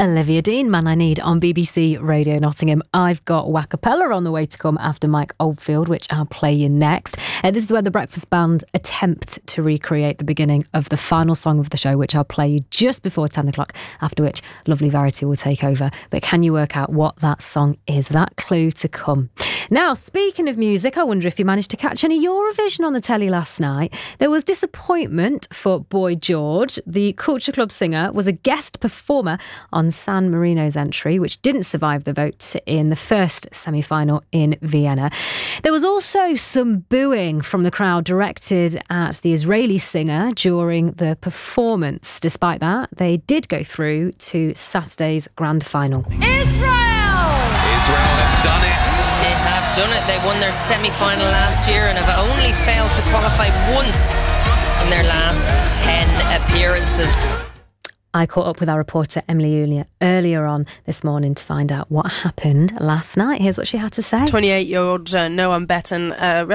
Olivia Dean, Man I Need on BBC Radio Nottingham. I've got Wacapella on the way to come after Mike Oldfield, which I'll play you next. This is where the Breakfast Band attempt to recreate the beginning of the final song of the show, which I'll play you just before 10 o'clock, after which Lovely Verity will take over. But can you work out what that song is? That clue to come. Now, speaking of music, I wonder if you managed to catch any Eurovision on the telly last night. There was disappointment for Boy George. The Culture Club singer was a guest performer on San Marino's entry, which didn't survive the vote in the first semi-final in Vienna. There was also some booing from the crowd directed at the Israeli singer during the performance. Despite that, they did go through to Saturday's grand final. Israel have done it. They have done it. They won their semi-final last year and have only failed to qualify once in their last 10 appearances. I caught up with our reporter Emily Ulia earlier on this morning to find out what happened last night. Here's what she had to say. 28-year-old Noam Betten